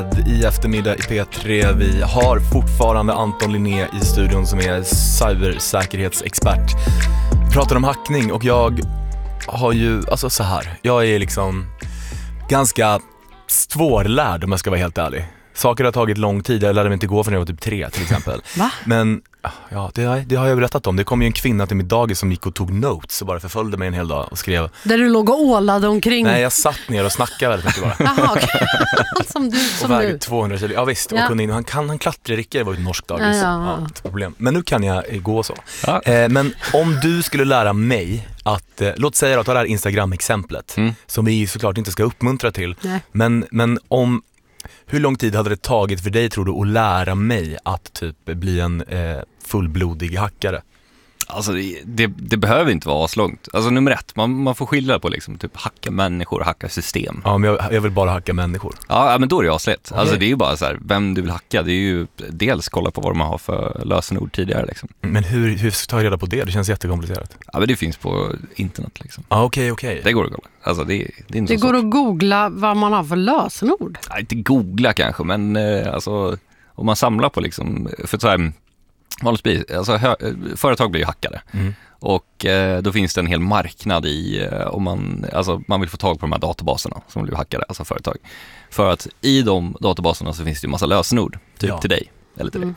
I eftermiddag i P3. Vi har fortfarande Anton Linné i studion som är cybersäkerhetsexpert. Vi pratar om hackning och jag har ju, alltså så här, jag är liksom ganska svårlärd om jag ska vara helt ärlig. Saker har tagit lång tid, jag lärde mig inte gå förrän jag var typ 3 till exempel. Va? Men ja, det har jag berättat om. Det kom ju en kvinna till mitt dagis som gick och tog notes och bara förföljde mig en hel dag och skrev. Där du låg och ålade omkring? Nej, jag satt ner och snackade väldigt mycket bara. Jaha, okej. Som du, som och vägde nu. 200 kilo. Ja visst, Ja. och kunde, han klättrar Ricke, det var ett norskt dagis. Ja. Ett problem. Men nu kan jag gå så. Ja. Men om du skulle lära mig att, låt säga att ta det här Instagram-exemplet, som vi såklart inte ska uppmuntra till. Nej. Men om, hur lång tid hade det tagit för dig, tror du, att lära mig att typ bli en fullblodig hackare? Alltså det behöver inte vara så långt. Alltså nummer 1, man får skilja på liksom typ hacka människor och hacka system. Ja, men jag vill bara hacka människor. Ja, men då är det aslätt. Okay. Alltså det är ju bara så här, vem du vill hacka. Det är ju dels kolla på vad man har för lösenord tidigare liksom. Men hur tar jag reda på det? Det känns jättekomplicerat. Ja, men det finns på internet liksom. Ja, okej. Det går att kolla. Alltså det är inte Det så går svårt. att googla vad man har för lösenord. Ja, inte googla kanske, men alltså om man samlar på liksom, för så här, alltså, företag blir ju hackade. Och då finns det en hel marknad i om man vill få tag på de här databaserna som blir hackade, alltså företag. För att i de databaserna så finns det ju massa lösenord typ till dig eller till dig.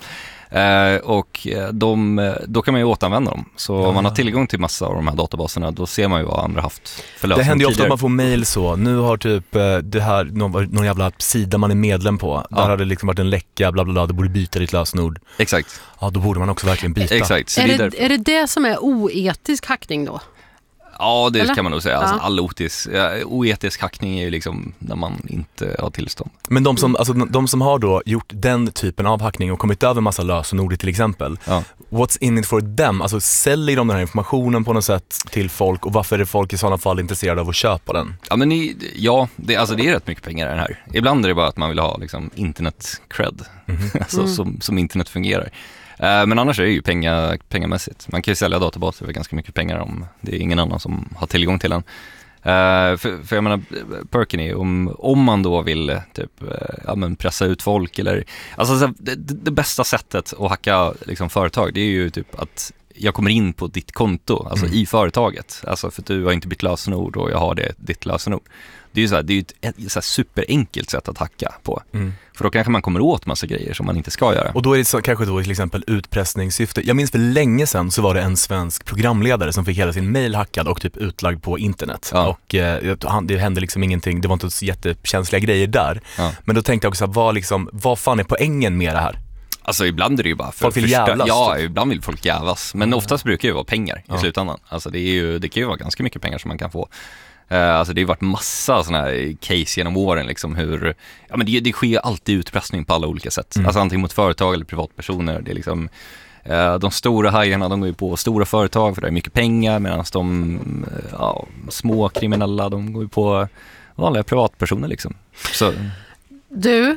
Och då kan man ju återanvända dem. Så om man har tillgång till massa av de här databaserna, då ser man ju vad andra haft för lösenord. Det händer ju ofta tidigare. att man får mejl så. Nu har typ det här någon jävla sida man är medlem på. Där har det liksom varit en läcka, bla bla bla, du borde byta ditt lösenord. Exakt. Ja, då borde man också verkligen byta. Exakt. Så Är det som är oetisk hackning då? Ja, det Eller? kan man nog säga. Alltså, Ja. all oetisk hackning är ju liksom när man inte har tillstånd. Men de som har då gjort den typen av hackning och kommit över massa lösenord till exempel, what's in it for them? Alltså säljer de den här informationen på något sätt till folk, och varför är folk i sådana fall intresserade av att köpa den? Ja, men det är rätt mycket pengar i den här. Ibland är det bara att man vill ha liksom internet cred, alltså som internet fungerar. Men annars är det ju pengamässigt. Man kan ju sälja databaser för ganska mycket pengar om det är ingen annan som har tillgång till den. För jag menar, Perkiny, om man då vill typ, pressa ut folk eller, alltså det bästa sättet att hacka liksom, företag, det är ju typ att jag kommer in på ditt konto, alltså i företaget, alltså för att du har inte bytt lösenord och jag har ditt lösenord. Det är ju så här, det är ju ett så här superenkelt sätt att hacka på. För då kanske man kommer åt massa grejer som man inte ska göra. Och då är det så, kanske då till exempel utpressningssyfte. Jag minns för länge sedan så var det en svensk programledare som fick hela sin mail hackad och typ utlagd på internet. Ja. Och det hände liksom ingenting, det var inte så jättekänsliga grejer där. Ja. Men då tänkte jag också, vad fan är poängen med det här? Alltså ibland är det ju bara för folk vill jävlas. Ja, ibland vill folk jävlas. Men oftast brukar det ju vara pengar i slutändan. Alltså det kan ju vara ganska mycket pengar som man kan få. Alltså det har varit massa såna här case genom åren liksom hur, ja men det sker alltid utpressning på alla olika sätt. Alltså antingen mot företag eller privatpersoner. Det är liksom de stora hajarna, de går ju på stora företag för det är mycket pengar, medan de små kriminella, de går ju på vanliga privatpersoner liksom. Så Du,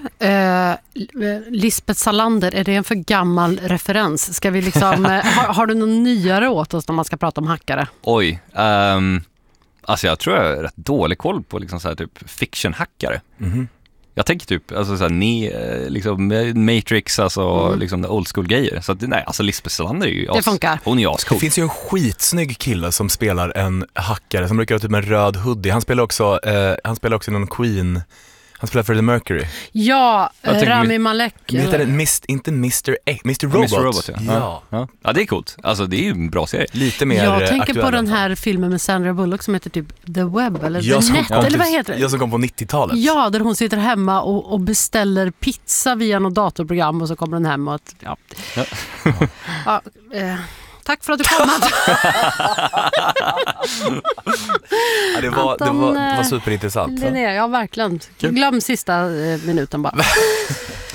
Lisbeth Salander, är det en för gammal referens? Ska vi liksom, har du någon nyare åt oss när man ska prata om hackare? Oj, alltså jag tror jag har rätt dålig koll på liksom så här typ fiction-hackare. Jag tänker typ alltså så här, liksom Matrix, alltså liksom old school grejer. Så att, nej, alltså Lisbeth Salander är ju det funkar. Hon är ju ascool. Det finns ju en skitsnygg kille som spelar en hackare som brukar ha typ en röd hoodie. Han spelar också någon Queen. Han spelar Freddie Mercury. Ja, Rami Malek. Heter det inte Mr. Robot? Mr. Robot, ja, det är coolt. Alltså det är ju en bra serie. Lite mer jag tänker aktuell, på den här filmen med Sandra Bullock som heter typ The Web eller The Net, eller vad heter det? Jag som kom på 90-talet. Ja, där hon sitter hemma och beställer pizza via något datorprogram och så kommer den hem och tack för att du kom. Det var superintressant. Ja, verkligen. Glöm sista minuten bara.